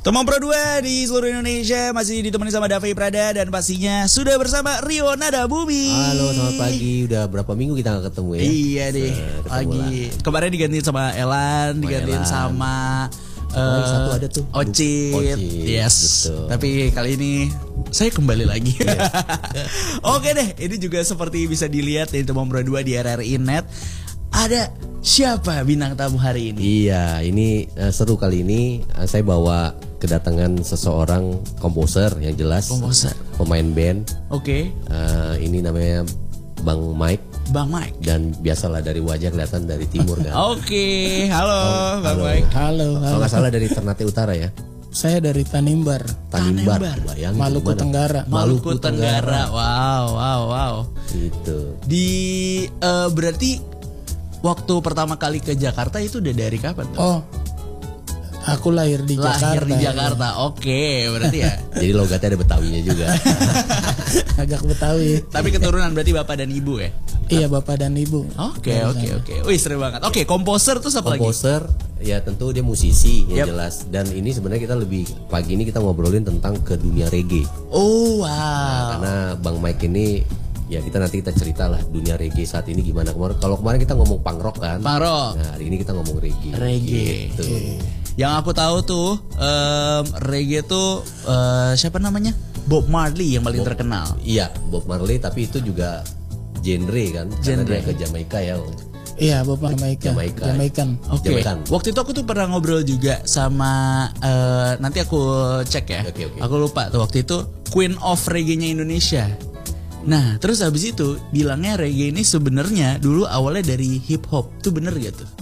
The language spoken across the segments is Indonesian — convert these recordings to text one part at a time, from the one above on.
Teman Pro 2 di seluruh Indonesia masih ditemani sama Davi Prada dan pastinya sudah bersama Rio Nada Bumi. Halo, selamat pagi. Udah berapa minggu kita gak ketemu ya? Iya deh. Lagi kemarin digantiin sama Elan, digantiin sama satu ada tuh Ocit. Yes. Betul. Tapi kali ini saya kembali lagi. Yeah. Oke deh, ini juga seperti bisa dilihat di Teman Pro 2 di RRI Net. Ada siapa bintang tamu hari ini? Iya, ini seru kali ini. Saya bawa kedatangan seseorang komposer yang jelas. Komposer. Pemain band. Oke. Ini namanya Bang Mike. Bang Mike. Dan biasalah dari wajah kelihatan dari timur kan. Oke, halo Bang Mike. Halo. Kalau nggak salah dari Ternate Utara ya. Saya dari Tanimbar. Bayangin Maluku Tenggara. Maluku Tenggara. Wow. Itu. Berarti waktu pertama kali ke Jakarta itu udah dari kapan tuh? Oh, aku lahir di Jakarta. Lahir di Jakarta, ya. Oke, berarti ya. Jadi logatnya ada Betawinya juga. Agak Betawi. Tapi keturunan berarti bapak dan ibu ya? Iya, bapak dan ibu. Oke. Wih, seru banget. Oke, komposer tuh apa lagi? Komposer, ya tentu dia musisi yang jelas. Dan ini sebenarnya kita pagi ini kita ngobrolin tentang ke dunia reggae. Oh, wow. Nah, karena Bang Mike ini ya nanti kita cerita lah dunia reggae saat ini gimana. Kalau kemarin kita ngomong punk rock kan. Punk rock. Nah, hari ini kita ngomong reggae. Gitu. Yang aku tahu tuh reggae tuh siapa namanya? Bob Marley yang paling terkenal. Iya, Bob Marley, tapi itu juga genre kan. Karena dia ke Jamaika ya. Iya, Bob Jamaican. Oke. Waktu itu aku tuh pernah ngobrol juga sama nanti aku cek ya. Oke. Aku lupa tuh waktu itu Queen of Reggae-nya Indonesia. Nah, terus habis itu bilangnya reggae ini sebenarnya dulu awalnya dari hip hop. Itu bener gak tuh?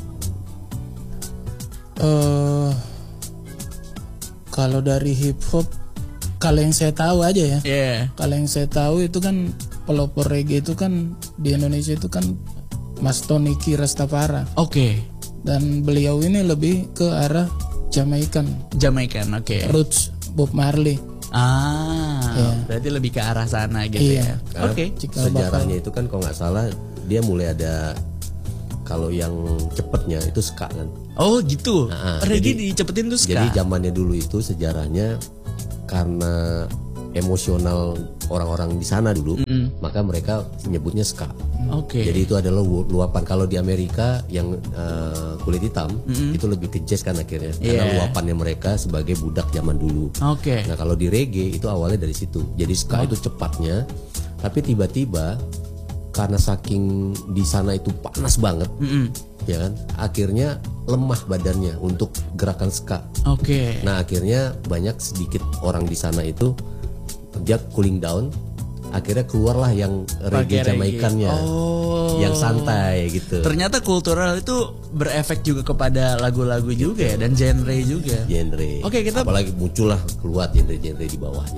Kalau dari hip hop, kalau yang saya tahu aja ya. Iya. Kalau yang saya tahu itu kan pelopor reggae itu kan di Indonesia itu kan Mas Toniki Rastafari. Oke. Dan beliau ini lebih ke arah Jamaican, oke. Roots Bob Marley. Berarti lebih ke arah sana gitu ya. Oke. Sejarahnya itu kan kalau nggak salah dia mulai ada, kalau yang cepetnya itu ska kan. Oh gitu. Reggae dicepetin tuh ska. Jadi zamannya dulu itu sejarahnya karena emosional orang-orang di sana dulu, maka mereka menyebutnya ska. Oke. Jadi itu adalah luapan. Kalau di Amerika yang kulit hitam itu lebih ke jazz kan akhirnya, karena luapannya mereka sebagai budak zaman dulu. Oke. Nah kalau di reggae itu awalnya dari situ. Jadi ska itu cepatnya, tapi tiba-tiba karena saking di sana itu panas banget, ya kan, akhirnya lemah badannya untuk gerakan ska. Oke. Nah akhirnya banyak sedikit orang di sana itu dia cooling down, akhirnya keluarlah yang reggae Jamaikannya, yang santai gitu. Ternyata kultural itu berefek juga kepada lagu-lagu juga ya, dan genre juga. Oke, apalagi muncullah keluar genre-genre di bawahnya.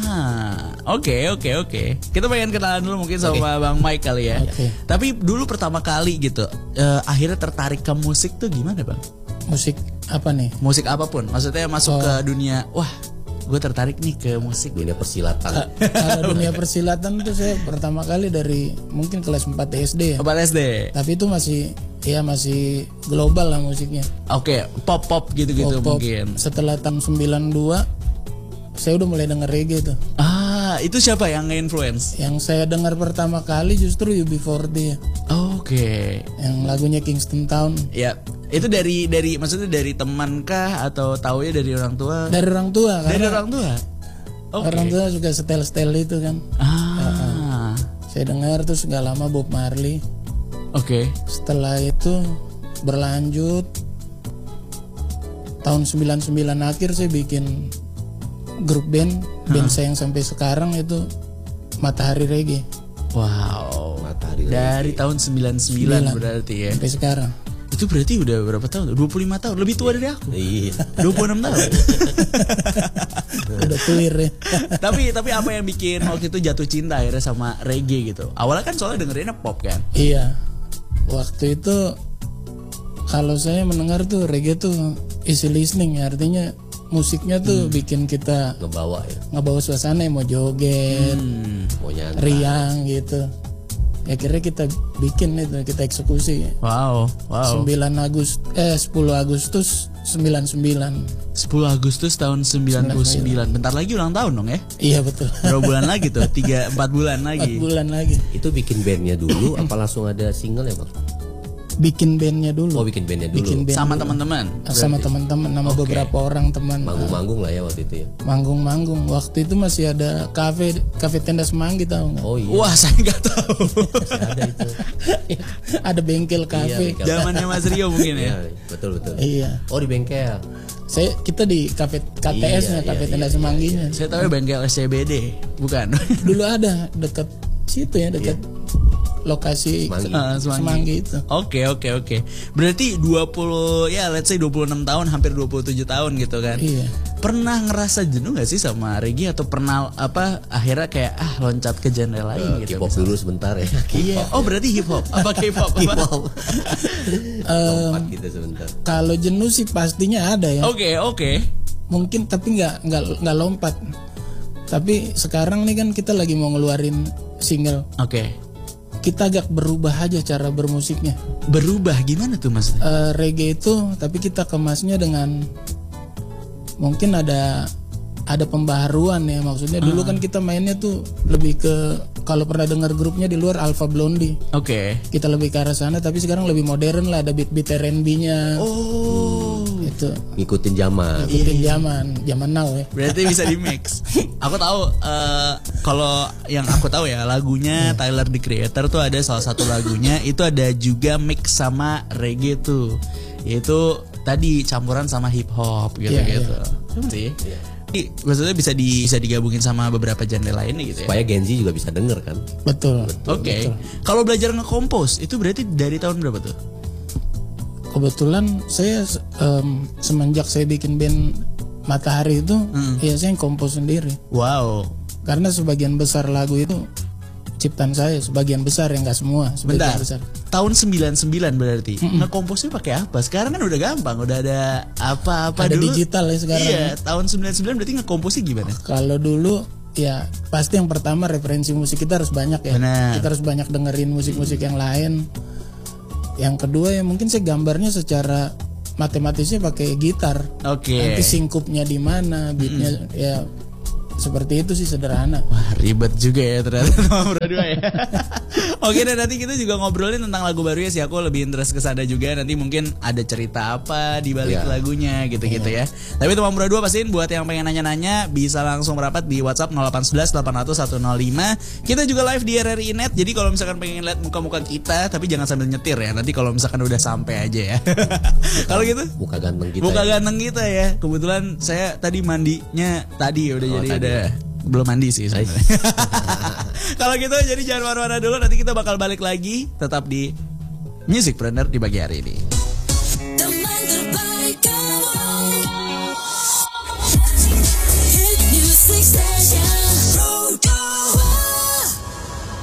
Oke. Kita pengen kenalan dulu mungkin sama Bang Mike kali ya. Tapi dulu pertama kali gitu, akhirnya tertarik ke musik tuh gimana Bang? Musik apa nih? Musik apapun, maksudnya masuk ke dunia, wah gue tertarik nih ke musik. Dunia persilatan. Kalau dunia persilatan itu saya pertama kali dari mungkin kelas 4 SD ya. 4 SD. Tapi itu masih global lah musiknya. Oke, pop gitu-gitu pop. Mungkin. Setelah tahun 92 saya udah mulai denger reggae tuh. Itu siapa yang nge-influence? Yang saya dengar pertama kali justru UB40 ya. Oke. Yang lagunya Kingston Town. Ya. Itu dari maksudnya dari teman kah atau taunya dari orang tua? Dari orang tua. Dari orang tua. Orang tua juga setel itu kan. Saya dengar terus gak lama Bob Marley. Oke. Setelah itu berlanjut tahun 99 akhir saya bikin grup band saya yang sampai sekarang itu Matahari Reggae. Wow. Matahari dari tahun 99 berarti ya. Sampai sekarang. Itu berarti udah berapa tahun? 25 tahun, lebih tua dari aku. Iya. 26 tahun. Udah clear ya. Tapi apa yang bikin waktu itu jatuh cinta akhirnya sama reggae gitu? Awalnya kan soalnya dengerinnya pop kan? Iya. Waktu itu kalau saya mendengar tuh reggae tuh easy listening ya, artinya musiknya tuh bikin kita ngebawa suasana, mau joget, mau nyantai, riang gitu. akhirnya kita bikin itu, kita eksekusi. Wow. 10 Agustus 99. 10 Agustus tahun 99. Bentar lagi ulang tahun dong ya? Iya betul. Berapa bulan lagi tuh? 4 bulan lagi. 4 bulan lagi. Itu bikin bandnya dulu apa langsung ada single ya Bang? Bikin bandnya dulu. Oh bikin bandnya dulu. Bikin band Sama dulu. teman-teman. Sama teman-teman, sama beberapa orang teman. Manggung-manggung lah ya waktu itu ya. Manggung. Waktu itu masih ada kafe Tenda Semanggi, tahu nggak? Oh iya. Wah, saya nggak tahu. Masih ada itu. Ada bengkel kafe. bengkel. Zamannya Mas Rio mungkin ya. Iya, betul. Iya. Oh di bengkel. Kita di kafe KTS-nya, kafe Tenda Semangginya. Saya tahu bengkel SCBD, bukan? Dulu ada dekat situ ya, dekat lokasi Semanggi itu. Oke. Berarti 20 ya let's say 26 tahun, hampir 27 tahun gitu kan. Iya. Pernah ngerasa jenuh gak sih sama reggae atau pernah akhirnya kayak loncat ke genre lain gitu? K-pop dulu sebentar ya. Iya. Oh berarti hip hop. Apa K-pop? K-pop. Lompat gitu sebentar. Kalau jenuh sih pastinya ada ya. Oke. Mungkin tapi nggak lompat. Tapi sekarang nih kan kita lagi mau ngeluarin single. Oke. Kita agak berubah aja cara bermusiknya. Berubah gimana tuh Mas? Reggae itu tapi kita kemasnya dengan mungkin ada pembaharuan ya, maksudnya dulu kan kita mainnya tuh lebih ke, kalau pernah dengar grupnya di luar Alpha Blondy. Oke. Kita lebih ke arah sana, tapi sekarang lebih modern lah, ada beat R&B-nya. Oh. Itu Ngikutin zaman. zaman now ya. Berarti bisa di mix. Aku tahu kalau yang aku tahu ya lagunya Tyler the Creator tuh ada salah satu lagunya itu ada juga mix sama reggae tuh. Yaitu tadi campuran sama hip hop gitu-gitu. Cuma sih. Maksudnya bisa digabungin sama beberapa genre lainnya gitu ya. Supaya Gen Z juga bisa denger kan. Betul. Oke. Kalau belajar nge-compose itu berarti dari tahun berapa tuh? Kebetulan saya semenjak saya bikin band Matahari itu ya saya kompos sendiri. Wow. Karena sebagian besar lagu itu ciptaan saya, sebagian besar ya, nggak semua, sebagian besar. Tahun 99 berarti. Nge-composnya pakai apa? Sekarang kan udah gampang, udah ada apa-apa ada dulu. digital ya sekarang. Iya, tahun 99 berarti nge-composnya gimana? Kalau dulu ya pasti yang pertama referensi musik kita harus banyak ya. Benar. Kita harus banyak dengerin musik-musik yang lain. Yang kedua ya mungkin saya gambarnya secara matematisnya pakai gitar. Oke. Nanti singkupnya di mana, beatnya ya seperti itu sih, sederhana. Wah, ribet juga ya ternyata sama berdua ya. Oke, dan nanti kita juga ngobrolin tentang lagu barunya sih. Aku lebih interest ke sana juga. Nanti mungkin ada cerita apa di balik lagunya gitu-gitu ya. Tapi teman berdua pastiin buat yang pengen nanya-nanya bisa langsung merapat di WhatsApp 0811 800 105. Kita juga live di RRI Net. Jadi kalau misalkan pengen lihat muka-muka kita, tapi jangan sambil nyetir ya. Nanti kalau misalkan udah sampai aja ya. Kalau gitu? Muka ganteng kita. Muka ganteng kita ya. Kebetulan saya tadi mandinya tadi udah jadi udah belum mandi sih sebenarnya. Kalau gitu jadi jangan marah-marah dulu, nanti kita bakal balik lagi tetap di Musicpreneur di pagi hari ini.